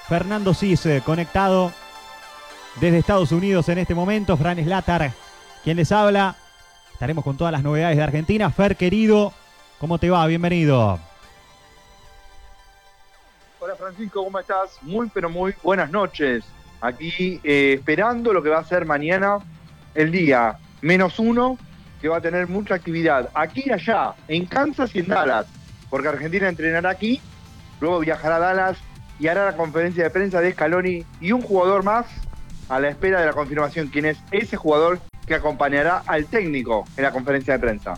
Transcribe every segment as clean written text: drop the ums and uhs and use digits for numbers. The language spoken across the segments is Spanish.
Fernando Cis, conectado desde Estados Unidos en este momento. Fran Slatar, quien les habla. Estaremos con todas las novedades de Argentina. Fer, querido, ¿cómo te va? Bienvenido. Hola Francisco, ¿cómo estás? Muy pero muy buenas noches. Aquí esperando lo que va a ser mañana el día -1, que va a tener mucha actividad aquí y allá, en Kansas y en Dallas, porque Argentina entrenará aquí, luego viajará a Dallas y hará la conferencia de prensa de Scaloni y un jugador más a la espera de la confirmación, quién es ese jugador que acompañará al técnico en la conferencia de prensa.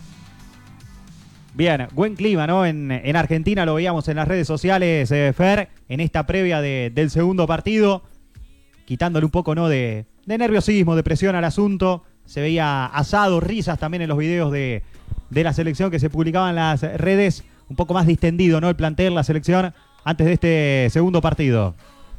Bien, buen clima, ¿no? En Argentina lo veíamos en las redes sociales, Fer, en esta previa del segundo partido, quitándole un poco, ¿no? de nerviosismo, de presión al asunto. Se veía asado, risas también en los videos de la selección que se publicaban en las redes, un poco más distendido, ¿no? El plantel, la selección, antes de este segundo partido.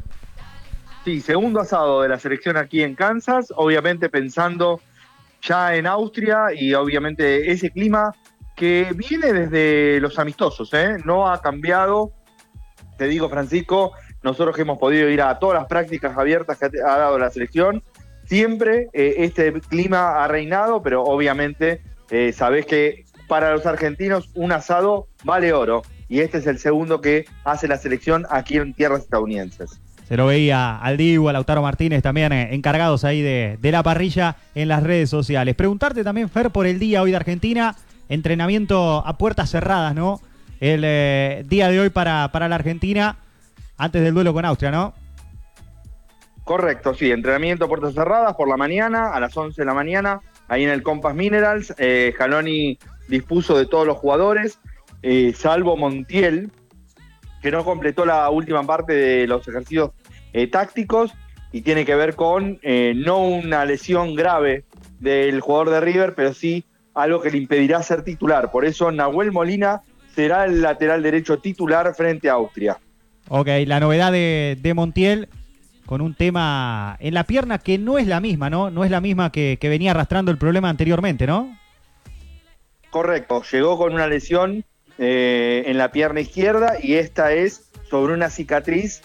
Sí, segundo asado de la selección aquí en Kansas, obviamente pensando ya en Austria y obviamente ese clima que viene desde los amistosos, no ha cambiado. Te digo, Francisco, nosotros que hemos podido ir a todas las prácticas abiertas que ha dado la selección, siempre este clima ha reinado, pero obviamente sabés que para los argentinos un asado vale oro, y este es el segundo que hace la selección aquí en tierras estadounidenses. Se lo veía al Dibu, a Lautaro Martínez también encargados ahí de la parrilla en las redes sociales. Preguntarte también, Fer, por el día hoy de Argentina, entrenamiento a puertas cerradas, ¿no? El día de hoy para la Argentina, antes del duelo con Austria, ¿no? Correcto, sí, entrenamiento a puertas cerradas por la mañana, a las 11 de la mañana, ahí en el Compass Minerals. Scaloni dispuso de todos los jugadores, salvo Montiel, que no completó la última parte de los ejercicios tácticos, y tiene que ver con no una lesión grave del jugador de River, pero sí algo que le impedirá ser titular. Por eso Nahuel Molina será el lateral derecho titular frente a Austria. Ok, la novedad de Montiel con un tema en la pierna que no es la misma, ¿no? No es la misma que venía arrastrando el problema anteriormente, ¿no? Correcto, llegó con una lesión en la pierna izquierda, y esta es sobre una cicatriz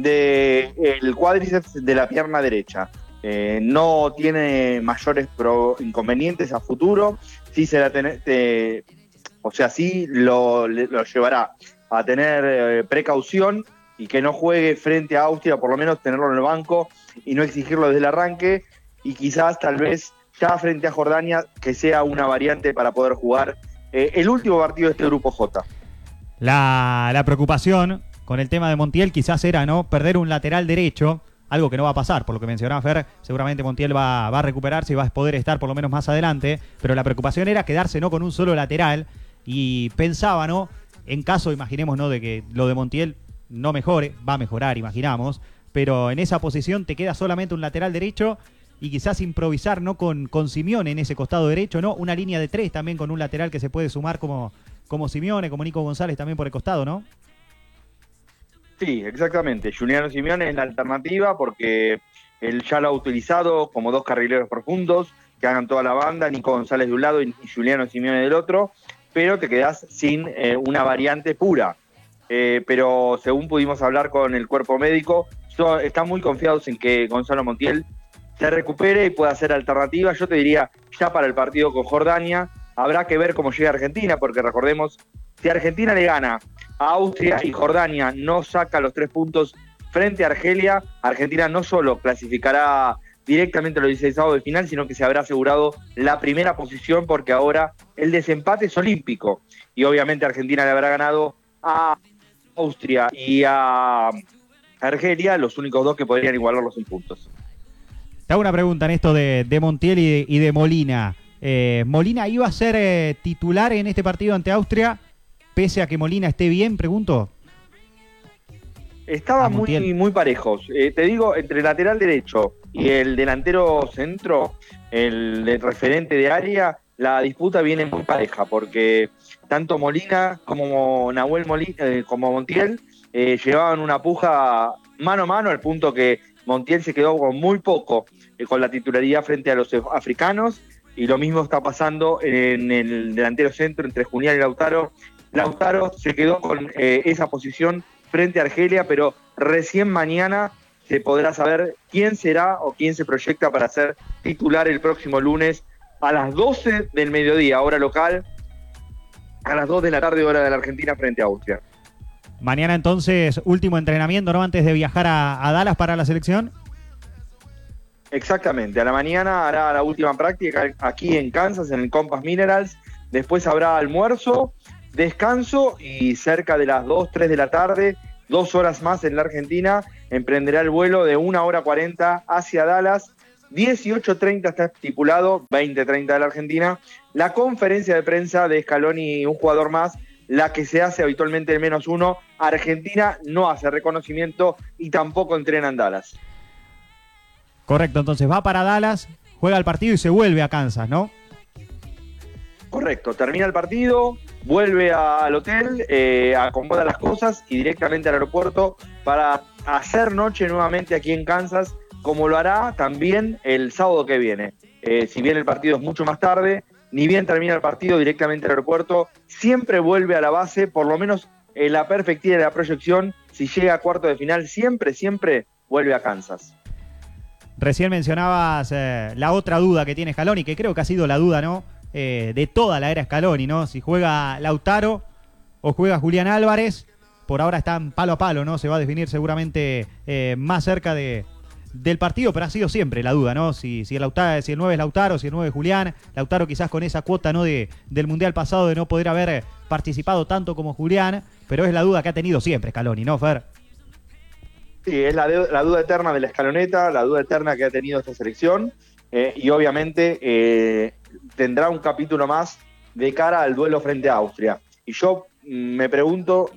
del cuádriceps de la pierna derecha. No tiene mayores inconvenientes a futuro. Sí sí lo llevará a tener precaución y que no juegue frente a Austria, por lo menos tenerlo en el banco y no exigirlo desde el arranque, y quizás tal vez ya frente a Jordania que sea una variante para poder jugar el último partido de este grupo J. La preocupación con el tema de Montiel quizás era, ¿no?, perder un lateral derecho, algo que no va a pasar, por lo que mencionaba Fer. Seguramente Montiel va a recuperarse y va a poder estar por lo menos más adelante, pero la preocupación era quedarse, ¿no?, con un solo lateral, y pensaba, ¿no?, en caso, imaginemos, ¿no?, de que lo de Montiel no mejore, va a mejorar, imaginamos, pero en esa posición te queda solamente un lateral derecho, y quizás improvisar, ¿no?, con Simeone en ese costado derecho, ¿no? Una línea de 3 también con un lateral que se puede sumar como Simeone, como Nico González también por el costado, ¿no? Sí, exactamente. Juliano Simeone es la alternativa porque él ya lo ha utilizado como dos carrileros profundos que hagan toda la banda, Nico González de un lado y Juliano Simeone del otro, pero te quedás sin una variante pura. Pero según pudimos hablar con el cuerpo médico, están muy confiados en que Gonzalo Montiel se recupere y pueda ser alternativa. Yo te diría, ya para el partido con Jordania, habrá que ver cómo llega Argentina, porque recordemos, si Argentina le gana a Austria y Jordania no saca los 3 puntos frente a Argelia, Argentina no solo clasificará directamente a los 16avos de final, sino que se habrá asegurado la primera posición, porque ahora el desempate es olímpico, y obviamente Argentina le habrá ganado a Austria y a Argelia, los únicos dos que podrían igualarlos en puntos. Te hago una pregunta en esto de Montiel y de Molina. ¿Molina iba a ser titular en este partido ante Austria, pese a que Molina esté bien, pregunto? Estaban muy parejos. Te digo, entre el lateral derecho y el delantero centro, el de referente de área, la disputa viene muy pareja, porque tanto Molina como Nahuel Molina, como Montiel, llevaban una puja mano a mano, al punto que Montiel se quedó con muy poco con la titularidad frente a los africanos, y lo mismo está pasando en el delantero centro entre Julián y Lautaro. Lautaro se quedó con esa posición frente a Argelia, pero recién mañana se podrá saber quién será o quién se proyecta para ser titular el próximo lunes a las 12 del mediodía, hora local, a las 2 de la tarde, hora de la Argentina, frente a Austria. Mañana entonces, último entrenamiento, ¿no? Antes de viajar a Dallas para la selección. Exactamente, a la mañana hará la última práctica aquí en Kansas, en el Compass Minerals. Después habrá almuerzo, descanso y cerca de las 2, 3 de la tarde, 2 horas más en la Argentina, emprenderá el vuelo de 1:40 hacia Dallas. 18:30 está estipulado, 20:30 de la Argentina, la conferencia de prensa de Scaloni y un jugador más, la que se hace habitualmente el -1. Argentina no hace reconocimiento y tampoco entrena en Dallas. Correcto, entonces va para Dallas, juega el partido y se vuelve a Kansas, ¿no? Correcto, termina el partido, vuelve al hotel, acomoda las cosas y directamente al aeropuerto para hacer noche nuevamente aquí en Kansas, como lo hará también el sábado que viene. Si bien el partido es mucho más tarde, ni bien termina el partido directamente al aeropuerto, siempre vuelve a la base, por lo menos en la perspectiva de la proyección, si llega a cuarto de final, siempre vuelve a Kansas. Recién mencionabas la otra duda que tiene Scaloni, que creo que ha sido la duda, ¿no? De toda la era Scaloni, ¿no? Si juega Lautaro o juega Julián Álvarez, por ahora están palo a palo, ¿no? Se va a definir seguramente más cerca del partido, pero ha sido siempre la duda, ¿no? Si el 9 es Lautaro, si el 9 es Julián. Lautaro quizás con esa cuota, ¿no? Del Mundial pasado de no poder haber participado tanto como Julián, pero es la duda que ha tenido siempre Scaloni, ¿no, Fer? Sí, es la duda eterna de la escaloneta, la duda eterna que ha tenido esta selección, y obviamente tendrá un capítulo más de cara al duelo frente a Austria. Y yo me pregunto,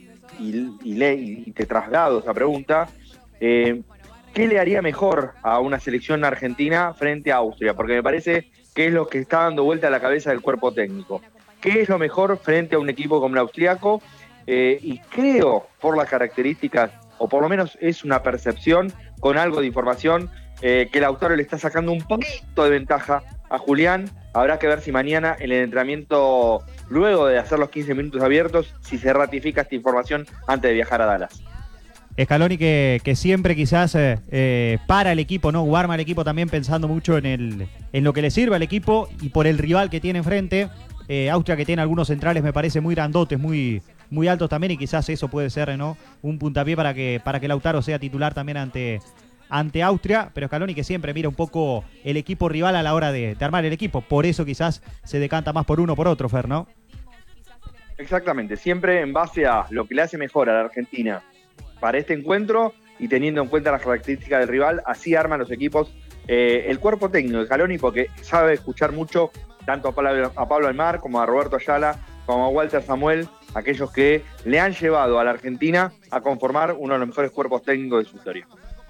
y te traslado esa pregunta, ¿qué le haría mejor a una selección argentina frente a Austria? Porque me parece que es lo que está dando vuelta a la cabeza del cuerpo técnico. ¿Qué es lo mejor frente a un equipo como el austriaco? Y creo, por las características, o por lo menos es una percepción con algo de información, que Lautaro le está sacando un poquito de ventaja a Julián. Habrá que ver si mañana en el entrenamiento, luego de hacer los 15 minutos abiertos, si se ratifica esta información antes de viajar a Dallas. Scaloni que siempre quizás para el equipo, ¿no? O arma el equipo también pensando mucho en lo que le sirve al equipo y por el rival que tiene enfrente. Austria, que tiene algunos centrales, me parece muy grandotes, muy altos también, y quizás eso puede ser, ¿no? Un puntapié para que Lautaro sea titular también ante Austria, pero Scaloni que siempre mira un poco el equipo rival a la hora de armar el equipo, por eso quizás se decanta más por uno o por otro, Fer, ¿no? Exactamente, siempre en base a lo que le hace mejor a la Argentina para este encuentro y teniendo en cuenta las características del rival, así arman los equipos el cuerpo técnico de Scaloni, porque sabe escuchar mucho tanto a Pablo Aimar como a Roberto Ayala, como a Walter Samuel, aquellos que le han llevado a la Argentina a conformar uno de los mejores cuerpos técnicos de su historia.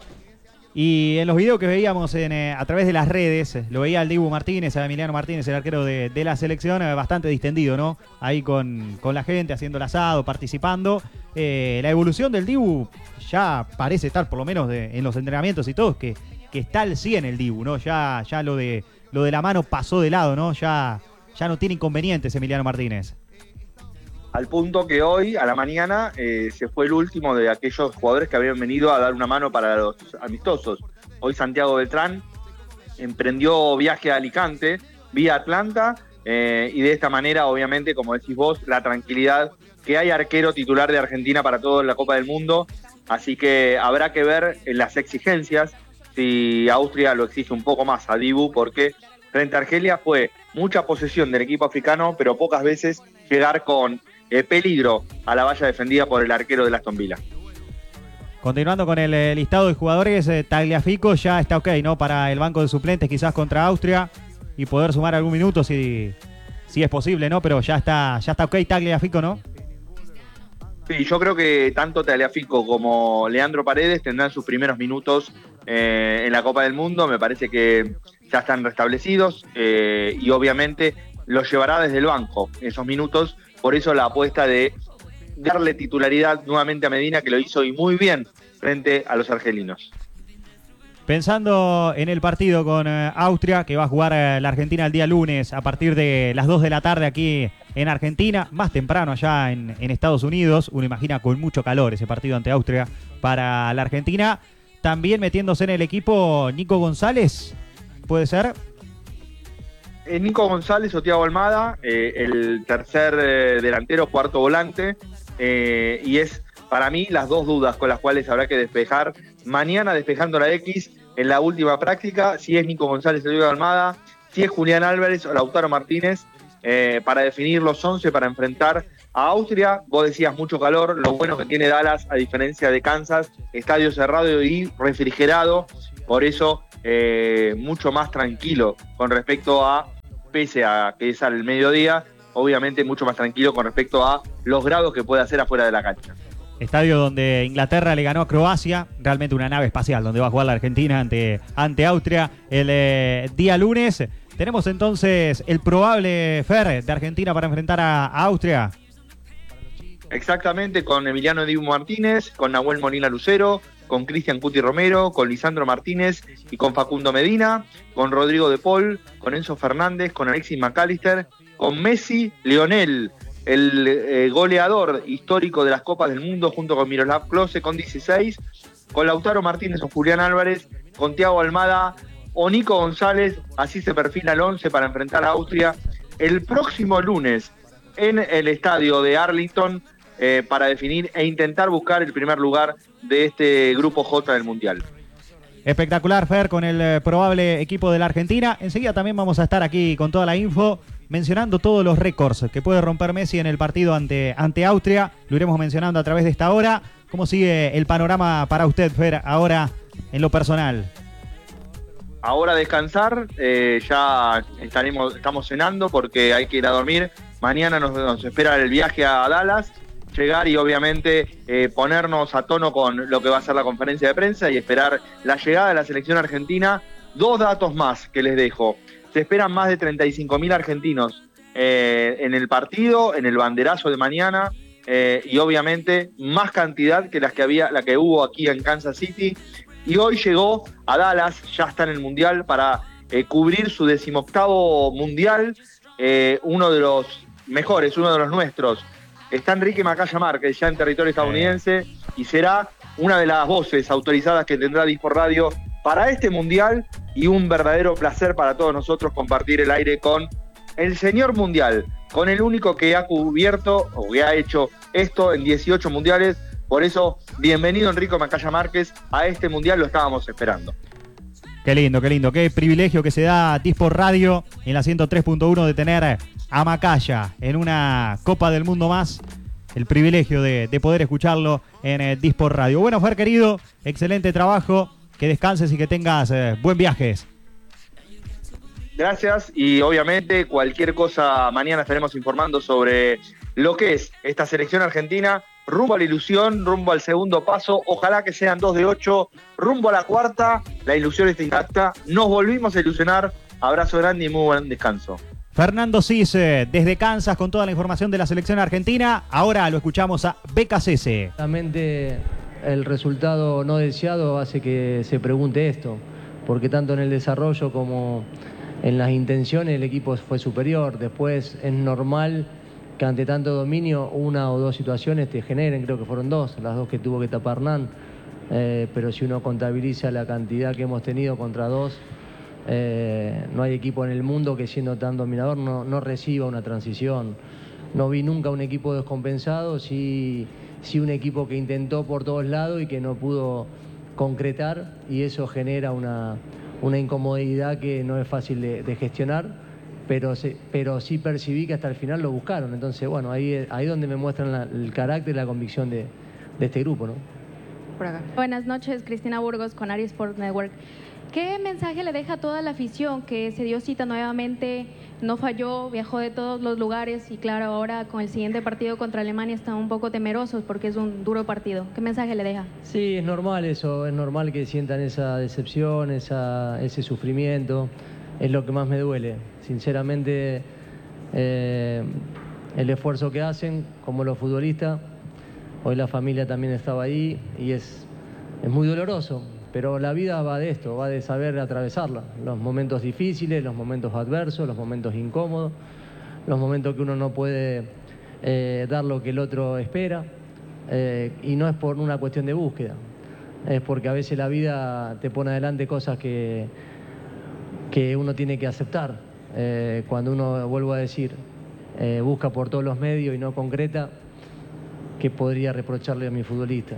Y en los videos que veíamos a través de las redes, lo veía al Dibu Martínez, a Emiliano Martínez, el arquero de la selección, bastante distendido, ¿no? Ahí con la gente, haciendo el asado, participando. La evolución del Dibu ya parece estar, por lo menos en los entrenamientos y todo, que está al 100 el Dibu, ¿no? Ya lo de la mano pasó de lado, ¿no? Ya no tiene inconvenientes Emiliano Martínez. Al punto que hoy, a la mañana, se fue el último de aquellos jugadores que habían venido a dar una mano para los amistosos. Hoy Santiago Beltrán emprendió viaje a Alicante, vía Atlanta, y de esta manera, obviamente, como decís vos, la tranquilidad que hay arquero titular de Argentina para todo en la Copa del Mundo. Así que habrá que ver en las exigencias si Austria lo exige un poco más a Dibu, porque frente a Argelia fue mucha posesión del equipo africano, pero pocas veces llegar con peligro a la valla defendida por el arquero de Aston Villa. Continuando con el listado de jugadores, Tagliafico ya está ok, ¿no? Para el banco de suplentes, quizás contra Austria, y poder sumar algún minuto si es posible, ¿no? Pero ya está ok Tagliafico, ¿no? Sí, yo creo que tanto Tagliafico como Leandro Paredes tendrán sus primeros minutos en la Copa del Mundo. Me parece que ya están restablecidos y obviamente los llevará desde el banco esos minutos. Por eso la apuesta de darle titularidad nuevamente a Medina, que lo hizo y muy bien frente a los argelinos. Pensando en el partido con Austria, que va a jugar la Argentina el día lunes a partir de las 2 de la tarde aquí en Argentina, más temprano allá en Estados Unidos, uno imagina con mucho calor ese partido ante Austria, para la Argentina. También metiéndose en el equipo Nico González, ¿puede ser? Nico González o Thiago Almada, el tercer delantero, cuarto volante, y es para mí las dos dudas con las cuales habrá que despejar. Mañana despejando la X en la última práctica, si es Nico González o Thiago Almada, si es Julián Álvarez o Lautaro Martínez, para definir los 11 para enfrentar a Austria. Vos decías mucho calor, lo bueno que tiene Dallas, a diferencia de Kansas, estadio cerrado y refrigerado, por eso mucho más tranquilo con respecto a, pese a que es al mediodía, obviamente mucho más tranquilo con respecto a los grados que puede hacer afuera de la cancha. Estadio donde Inglaterra le ganó a Croacia, realmente una nave espacial donde va a jugar la Argentina ante Austria el día lunes. Tenemos entonces el probable Fer de Argentina para enfrentar a Austria. Exactamente, con Emiliano Dibu Martínez, con Nahuel Molina Lucero, con Cristian Cuti Romero, con Lisandro Martínez y con Facundo Medina, con Rodrigo de Paul, con Enzo Fernández, con Alexis McAllister, con Messi, Lionel, el goleador histórico de las Copas del Mundo, junto con Miroslav Klose con 16, con Lautaro Martínez o Julián Álvarez, con Thiago Almada o Nico González. Así se perfila el 11 para enfrentar a Austria el próximo lunes en el estadio de Arlington, para definir e intentar buscar el primer lugar de este grupo J del Mundial. Espectacular, Fer, con el probable equipo de la Argentina. Enseguida también vamos a estar aquí con toda la info, mencionando todos los récords que puede romper Messi en el partido ante Austria. Lo iremos mencionando a través de esta hora. ¿Cómo sigue el panorama para usted, Fer, ahora en lo personal? Ahora descansar, ya estamos cenando porque hay que ir a dormir. Mañana nos espera el viaje a Dallas, llegar y obviamente ponernos a tono con lo que va a ser la conferencia de prensa y esperar la llegada de la selección argentina. Dos datos más que les dejo. Se esperan más de 35.000 argentinos en el partido, en el banderazo de mañana, y obviamente más cantidad que la que hubo aquí en Kansas City. Y hoy llegó a Dallas, ya está en el Mundial, para cubrir su 18º Mundial, uno de los mejores, uno de los nuestros. Está Enrique Macaya Márquez ya en territorio estadounidense y será una de las voces autorizadas que tendrá Disport Radio para este Mundial, y un verdadero placer para todos nosotros compartir el aire con el señor Mundial, con el único que ha cubierto o que ha hecho esto en 18 mundiales. Por eso, bienvenido Enrique Macaya Márquez a este Mundial, lo estábamos esperando. Qué lindo, qué privilegio que se da Disport Radio en la 103.1 de tener a Macaya en una Copa del Mundo más. El privilegio de poder escucharlo en Disport Radio. Bueno, Fer, querido, excelente trabajo, que descanses y que tengas buen viajes. Gracias, y obviamente cualquier cosa mañana estaremos informando sobre lo que es esta selección argentina, rumbo a la ilusión, rumbo al segundo paso. Ojalá que sean 2 de 8, rumbo a la cuarta. La ilusión está intacta, nos volvimos a ilusionar. Abrazo grande y muy buen descanso. Fernando Cis, desde Kansas, con toda la información de la selección argentina. Ahora lo escuchamos a BKCS. Realmente el resultado no deseado hace que se pregunte esto, porque tanto en el desarrollo como en las intenciones el equipo fue superior. Después es normal que ante tanto dominio una o dos situaciones te generen, creo que fueron dos, las dos que tuvo que tapar Hernán, pero si uno contabiliza la cantidad que hemos tenido contra dos, no hay equipo en el mundo que siendo tan dominador no reciba una transición. No vi nunca un equipo descompensado, sí un equipo que intentó por todos lados y que no pudo concretar, y eso genera una incomodidad que no es fácil de gestionar. Pero sí percibí que hasta el final lo buscaron. Entonces, bueno, ahí donde me muestran el carácter y la convicción de este grupo, ¿no? Por acá. Buenas noches, Cristina Burgos con Ari Sport Network. ¿Qué mensaje le deja a toda la afición que se dio cita nuevamente, no falló, viajó de todos los lugares y claro, ahora con el siguiente partido contra Alemania están un poco temerosos porque es un duro partido? ¿Qué mensaje le deja? Sí, es normal eso, es normal que sientan esa decepción, ese sufrimiento. Es lo que más me duele, sinceramente, el esfuerzo que hacen como los futbolistas. Hoy la familia también estaba ahí y es muy doloroso, pero la vida va de esto, va de saber atravesarla. Los momentos difíciles, los momentos adversos, los momentos incómodos, los momentos que uno no puede dar lo que el otro espera. y no es por una cuestión de búsqueda, es porque a veces la vida te pone adelante cosas que uno tiene que aceptar. Cuando uno, vuelvo a decir, busca por todos los medios y no concreta, ¿qué podría reprocharle a mi futbolista?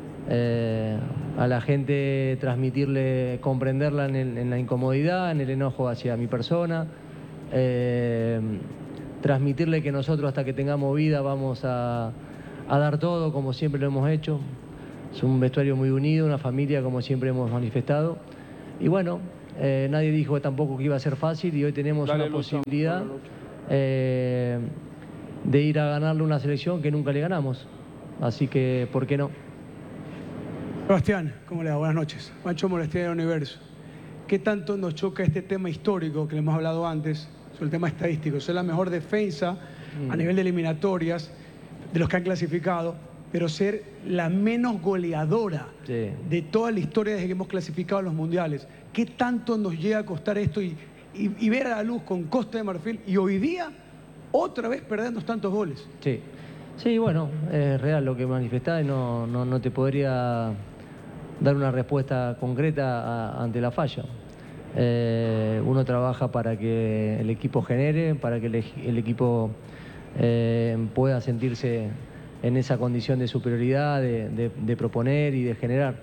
A la gente transmitirle, comprenderla en la incomodidad, en el enojo hacia mi persona, transmitirle que nosotros hasta que tengamos vida vamos a dar todo como siempre lo hemos hecho. Es un vestuario muy unido, una familia como siempre hemos manifestado. Y bueno, nadie dijo tampoco que iba a ser fácil y hoy tenemos una posibilidad de ir a ganarle una selección que nunca le ganamos. Así que, ¿por qué no? Sebastián, ¿cómo le va? Buenas noches. Pancho Molestier del Universo. ¿Qué tanto nos choca este tema histórico que le hemos hablado antes, sobre el tema estadístico? Ser la mejor defensa a nivel de eliminatorias de los que han clasificado, pero ser la menos goleadora de toda la historia desde que hemos clasificado a los mundiales. ¿Qué tanto nos llega a costar esto y ver a la luz con Costa de Marfil y hoy día otra vez perdiendo tantos goles? Sí, bueno, es real lo que manifestás y no te podría dar una respuesta concreta ante la falla. Uno trabaja para que el equipo genere, para que el equipo pueda sentirse en esa condición de superioridad, de proponer y de generar.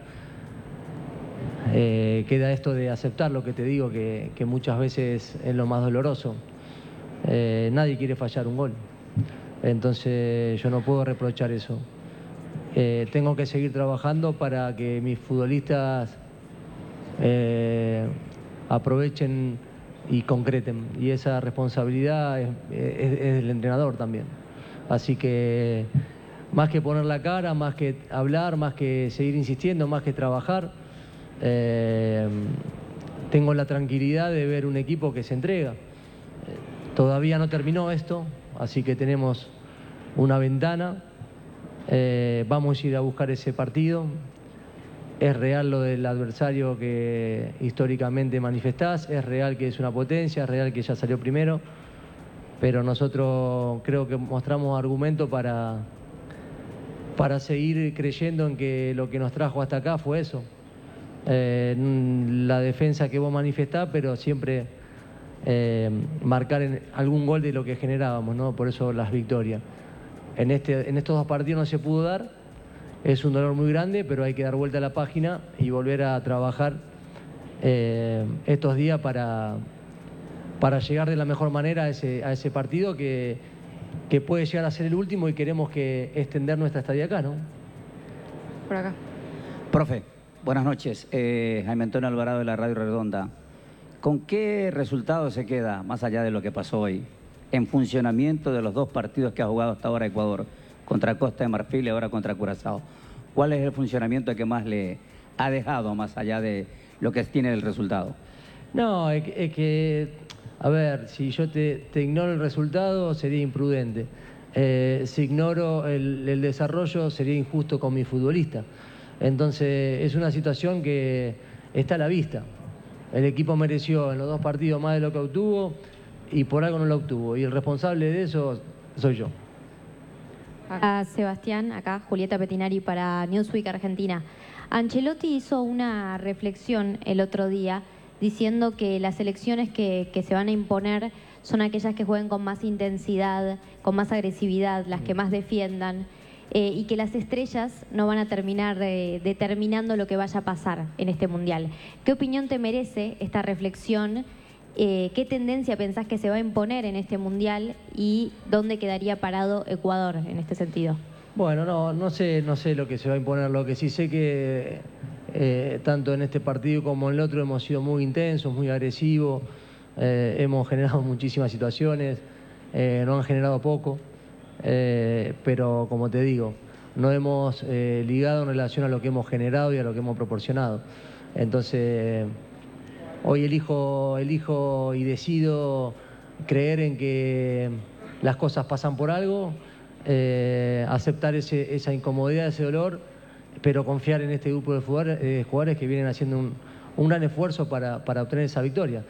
Queda esto de aceptar lo que te digo, que muchas veces es lo más doloroso. Nadie quiere fallar un gol. Entonces yo no puedo reprochar eso. Tengo que seguir trabajando para que mis futbolistas aprovechen y concreten. Y esa responsabilidad es del entrenador también. Así que más que poner la cara, más que hablar, más que seguir insistiendo, más que trabajar, tengo la tranquilidad de ver un equipo que se entrega. Todavía no terminó esto, así que tenemos una ventana. Vamos a ir a buscar ese partido. Es real lo del adversario que históricamente manifestás, es real que es una potencia, es real que ya salió primero, pero nosotros creo que mostramos argumentos para seguir creyendo en que lo que nos trajo hasta acá fue eso. La defensa que vos manifestás, pero siempre marcar algún gol de lo que generábamos, ¿no? Por eso las victorias. En estos dos partidos no se pudo dar, es un dolor muy grande, pero hay que dar vuelta a la página y volver a trabajar estos días para llegar de la mejor manera a ese partido que puede llegar a ser el último y queremos extender nuestra estadía acá, ¿no? Por acá. Profe, buenas noches. Jaime Antonio Alvarado de la Radio Redonda. ¿Con qué resultado se queda, más allá de lo que pasó hoy, en funcionamiento de los dos partidos que ha jugado hasta ahora Ecuador, contra Costa de Marfil y ahora contra Curazao? ¿Cuál es el funcionamiento que más le ha dejado, más allá de lo que tiene el resultado? No, es que, a ver, si yo te ignoro el resultado sería imprudente. Si ignoro el desarrollo sería injusto con mi futbolista. Entonces es una situación que está a la vista. El equipo mereció en los dos partidos más de lo que obtuvo y por algo no lo obtuvo. Y el responsable de eso soy yo. A Sebastián, acá Julieta Petinari para Newsweek Argentina. Ancelotti hizo una reflexión el otro día diciendo que las elecciones que se van a imponer son aquellas que jueguen con más intensidad, con más agresividad, las que más defiendan, y que las estrellas no van a terminar determinando lo que vaya a pasar en este Mundial. ¿Qué opinión te merece esta reflexión? ¿Qué tendencia pensás que se va a imponer en este Mundial y dónde quedaría parado Ecuador en este sentido? Bueno, no sé lo que se va a imponer. Lo que sí sé que tanto en este partido como en el otro hemos sido muy intensos, muy agresivos, hemos generado muchísimas situaciones, no han generado poco, pero como te digo, no hemos ligado en relación a lo que hemos generado y a lo que hemos proporcionado. Entonces hoy elijo y decido creer en que las cosas pasan por algo, aceptar esa incomodidad, ese dolor, pero confiar en este grupo de jugadores que vienen haciendo un gran esfuerzo para obtener esa victoria.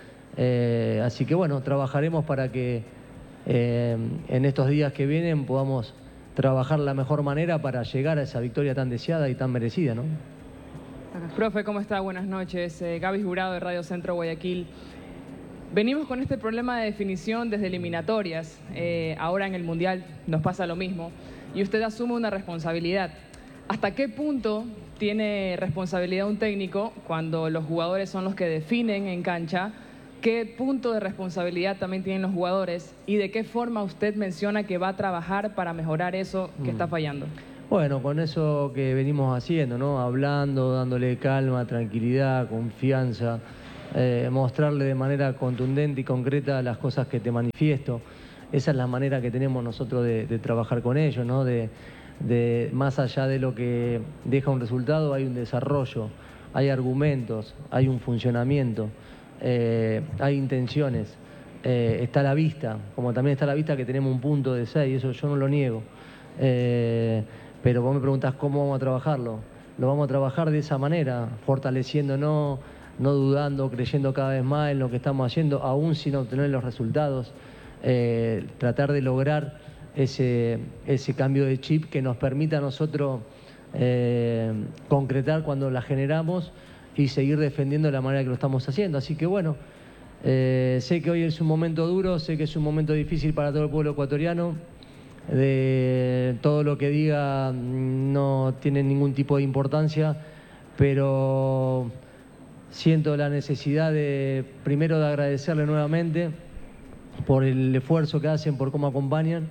Así que bueno, trabajaremos para que en estos días que vienen podamos trabajar la mejor manera para llegar a esa victoria tan deseada y tan merecida, ¿no? Profe, ¿cómo está? Buenas noches. Gaby Jurado de Radio Centro Guayaquil. Venimos con este problema de definición desde eliminatorias. Ahora en el Mundial nos pasa lo mismo. Y usted asume una responsabilidad. ¿Hasta qué punto tiene responsabilidad un técnico cuando los jugadores son los que definen en cancha? ¿Qué punto de responsabilidad también tienen los jugadores? ¿Y de qué forma usted menciona que va a trabajar para mejorar eso que está fallando? Bueno, con eso que venimos haciendo, ¿no? Hablando, dándole calma, tranquilidad, confianza, mostrarle de manera contundente y concreta las cosas que te manifiesto. Esa es la manera que tenemos nosotros de trabajar con ellos, ¿no? De más allá de lo que deja un resultado, hay un desarrollo, hay argumentos, hay un funcionamiento. Hay intenciones, está a la vista, como también está a la vista que tenemos un punto de 6, eso yo no lo niego. Pero vos me preguntás cómo vamos a trabajarlo. Lo vamos a trabajar de esa manera, fortaleciéndonos, no dudando, creyendo cada vez más en lo que estamos haciendo, aún sin obtener los resultados. Tratar de lograr ese cambio de chip que nos permita a nosotros concretar cuando la generamos y seguir defendiendo de la manera que lo estamos haciendo. Así que bueno, sé que hoy es un momento duro, sé que es un momento difícil para todo el pueblo ecuatoriano. Todo lo que diga no tiene ningún tipo de importancia, pero siento la necesidad primero de agradecerle nuevamente por el esfuerzo que hacen, por cómo acompañan,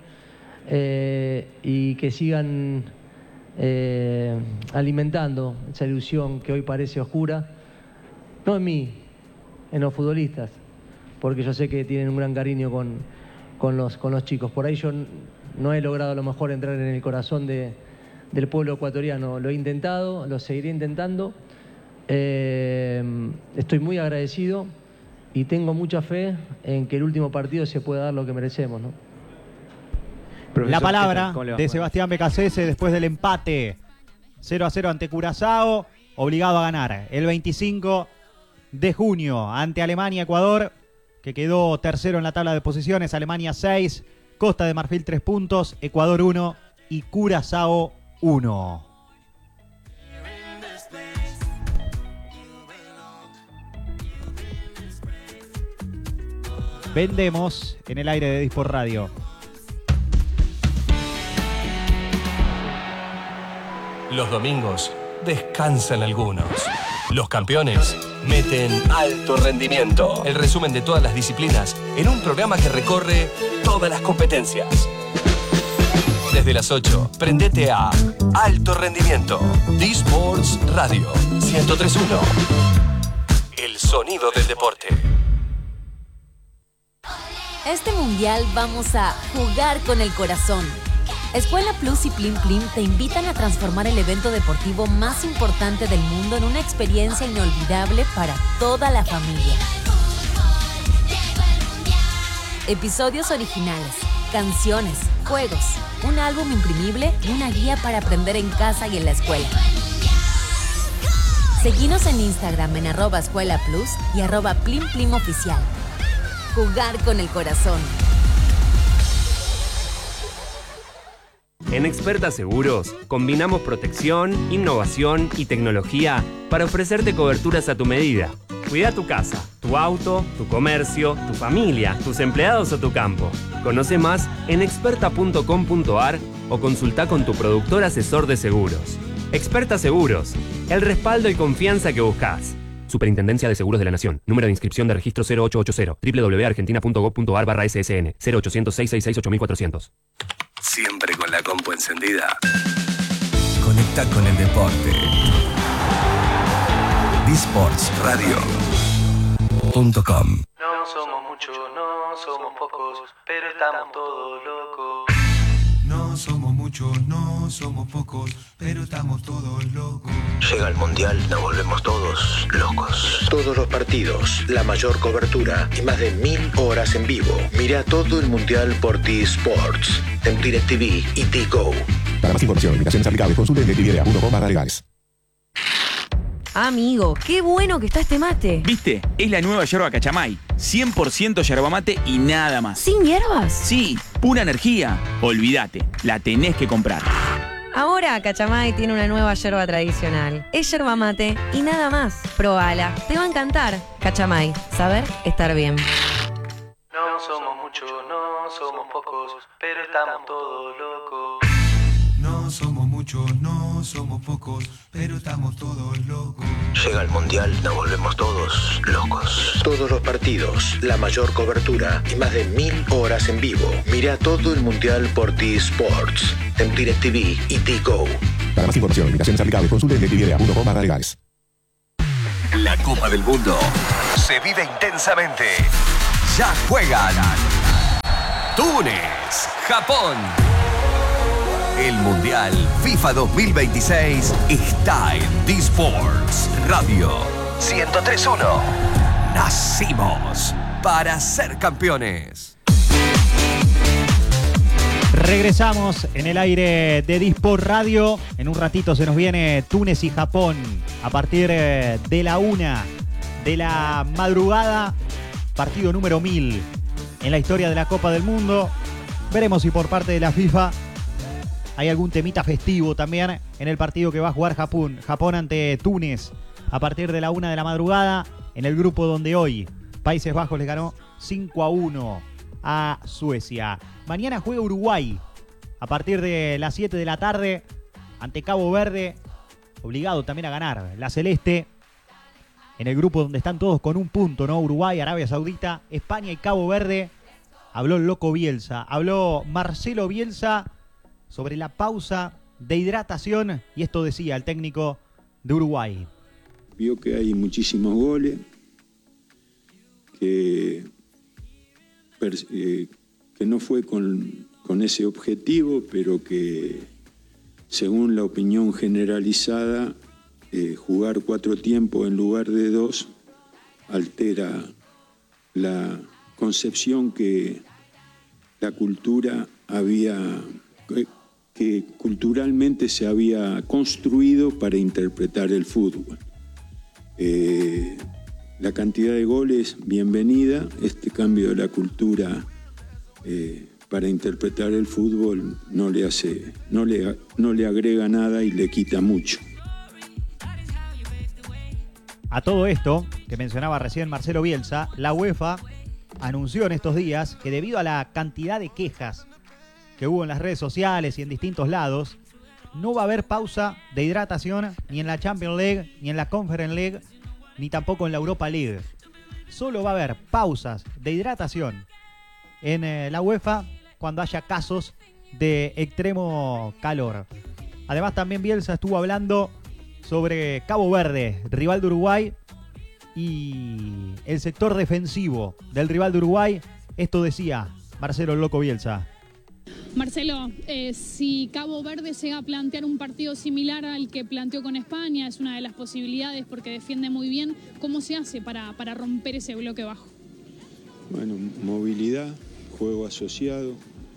y que sigan alimentando esa ilusión que hoy parece oscura, no en mí, en los futbolistas, porque yo sé que tienen un gran cariño con los chicos. Por ahí yo no he logrado a lo mejor entrar en el corazón del pueblo ecuatoriano. Lo he intentado, lo seguiré intentando. Estoy muy agradecido y tengo mucha fe en que el último partido se pueda dar lo que merecemos, ¿no? Profesor, la palabra de Sebastián Becasese después del empate 0-0 ante Curazao, obligado a ganar el 25 de junio ante Alemania, Ecuador, que quedó tercero en la tabla de posiciones. Alemania 6, Costa de Marfil 3 puntos, Ecuador 1 y Curazao 1. Vendemos en el aire de Disport Radio. Los domingos descansan algunos. Los campeones meten alto rendimiento. El resumen de todas las disciplinas en un programa que recorre todas las competencias. Desde las 8, prendete a Alto Rendimiento. Disports Radio 103.1. El sonido del deporte. Este mundial vamos a jugar con el corazón. Escuela Plus y Plim Plim te invitan a transformar el evento deportivo más importante del mundo en una experiencia inolvidable para toda la familia. Episodios originales, canciones, juegos, un álbum imprimible y una guía para aprender en casa y en la escuela. Seguinos en Instagram en @escuelaplus y @plimplimoficial. Jugar con el corazón. En Experta Seguros, combinamos protección, innovación y tecnología para ofrecerte coberturas a tu medida. Cuida tu casa, tu auto, tu comercio, tu familia, tus empleados o tu campo. Conoce más en experta.com.ar o consulta con tu productor asesor de seguros. Experta Seguros, el respaldo y confianza que buscas. Superintendencia de Seguros de la Nación. Número de inscripción de registro 0880. www.argentina.gov.ar/SSN. 0800-666-8400. Siempre con la compu encendida. Conecta con el deporte. disportsradio.com. No somos muchos, no somos pocos, pero estamos todos locos. No somos muchos, no somos pocos, pero estamos todos locos. Llega el Mundial, nos volvemos todos locos. Todos los partidos, la mayor cobertura y más de 1000 horas en vivo. Mira todo el Mundial por T-Sports, en DirecTV y T-Go. Para más información y limitaciones aplicables, consulte en DirecTV.com/legales. Amigo, qué bueno que está este mate. ¿Viste? Es la nueva yerba Cachamay. 100% yerba mate y nada más. ¿Sin hierbas? Sí, Pura energía, olvídate, la tenés que comprar. Ahora Cachamay tiene una nueva yerba tradicional. Es yerba mate y nada más. Probala, te va a encantar. Cachamay, saber estar bien. No somos muchos, no somos pocos, pero estamos todos locos. No somos muchos, no somos pocos, pero estamos todos locos. Llega el Mundial, nos volvemos todos locos. Todos los partidos, la mayor cobertura y más de 1000 horas en vivo. Mira todo el Mundial por T-Sports, en DirecTV y T-Go. Para más información, invitaciones aplicables, consulte en DirecTV.com/legales. La Copa del Mundo se vive intensamente. Ya juegan Túnez, Japón. El Mundial FIFA 2026 está en D-Sports Radio 103.1. Nacimos para ser campeones. Regresamos en el aire de D-Sport Radio. En un ratito se nos viene Túnez y Japón a partir de la 1 de la madrugada. Partido número 1000 en la historia de la Copa del Mundo. Veremos si por parte de la FIFA hay algún temita festivo también en el partido que va a jugar Japón ante Túnez a partir de la 1 de la madrugada en el grupo donde hoy Países Bajos le ganó 5-1 a Suecia. Mañana juega Uruguay a partir de las 7 de la tarde ante Cabo Verde, obligado también a ganar la Celeste en el grupo donde están todos con un punto, ¿no? Uruguay, Arabia Saudita, España y Cabo Verde. Habló el loco Bielsa, habló Marcelo Bielsa sobre la pausa de hidratación y esto decía el técnico de Uruguay. Vio que hay muchísimos goles, que no fue con ese objetivo, pero que según la opinión generalizada, jugar 4 tiempos en lugar de 2 altera la concepción que la cultura que culturalmente se había construido para interpretar el fútbol. La cantidad de goles, bienvenida. Este cambio de la cultura para interpretar el fútbol no le agrega nada y le quita mucho. A todo esto que mencionaba recién Marcelo Bielsa, la UEFA anunció en estos días que debido a la cantidad de quejas que hubo en las redes sociales y en distintos lados, no va a haber pausa de hidratación ni en la Champions League, ni en la Conference League, ni tampoco en la Europa League. Solo va a haber pausas de hidratación en la UEFA cuando haya casos de extremo calor. Además también Bielsa estuvo hablando sobre Cabo Verde, rival de Uruguay, y el sector defensivo del rival de Uruguay. Esto decía Marcelo el Loco Bielsa. Marcelo, si Cabo Verde llega a plantear un partido similar al que planteó con España, es una de las posibilidades porque defiende muy bien, ¿cómo se hace para romper ese bloque bajo? Bueno, movilidad, juego asociado,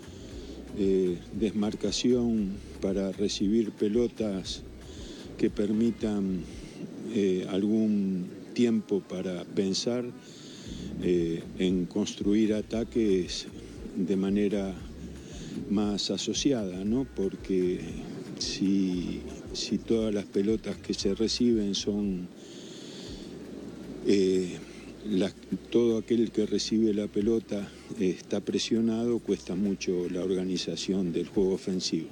desmarcación para recibir pelotas que permitan algún tiempo para pensar en construir ataques de manera más asociada, ¿no? Porque si todas las pelotas que se reciben son todo aquel que recibe la pelota está presionado, cuesta mucho la organización del juego ofensivo.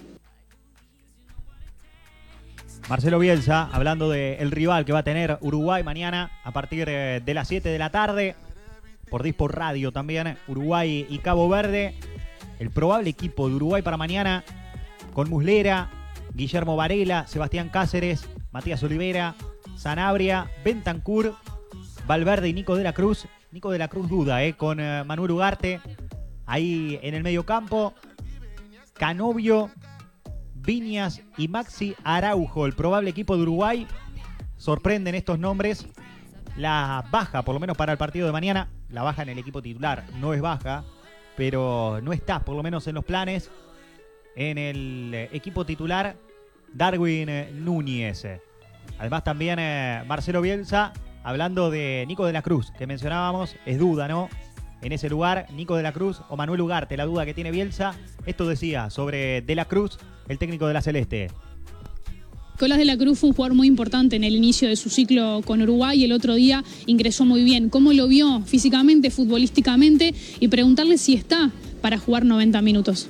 Marcelo Bielsa hablando del rival que va a tener Uruguay mañana a partir de las 7 de la tarde por D-Sport Radio también, Uruguay y Cabo Verde. El probable equipo de Uruguay para mañana con Muslera, Guillermo Varela, Sebastián Cáceres, Matías Olivera, Sanabria, Bentancur, Valverde y Nico de la Cruz. Nico de la Cruz duda, con Manuel Ugarte ahí en el medio campo. Canovio, Viñas y Maxi Araujo, el probable equipo de Uruguay. Sorprenden estos nombres. La baja, por lo menos para el partido de mañana, la baja en el equipo titular no es baja, pero no está, por lo menos en los planes, en el equipo titular, Darwin Núñez. Además también Marcelo Bielsa, hablando de Nico de la Cruz, que mencionábamos, es duda, ¿no? en ese lugar, Nico de la Cruz o Manuel Ugarte, la duda que tiene Bielsa. Esto decía sobre De la Cruz, el técnico de la Celeste. Nicolás de la Cruz fue un jugador muy importante en el inicio de su ciclo con Uruguay. El otro día ingresó muy bien. ¿Cómo lo vio físicamente, futbolísticamente? Y preguntarle si está para jugar 90 minutos.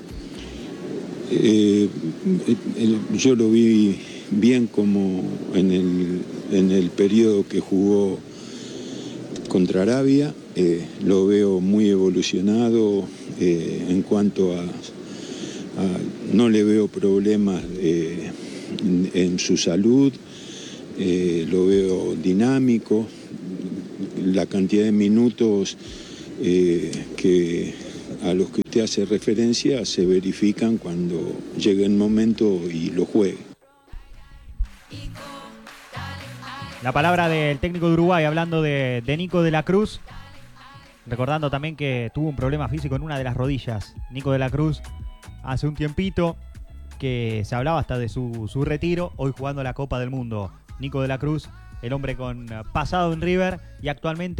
Yo lo vi bien como en el periodo que jugó contra Arabia. Lo veo muy evolucionado en cuanto a no le veo problemas en su salud, lo veo dinámico, la cantidad de minutos que a los que usted hace referencia se verifican cuando llegue el momento y lo juegue. La palabra del técnico de Uruguay hablando de Nico de la Cruz, recordando también que tuvo un problema físico en una de las rodillas. Nico de la Cruz hace un tiempito que se hablaba hasta de su retiro, hoy jugando la Copa del Mundo. Nico de la Cruz, el hombre con pasado en River y actualmente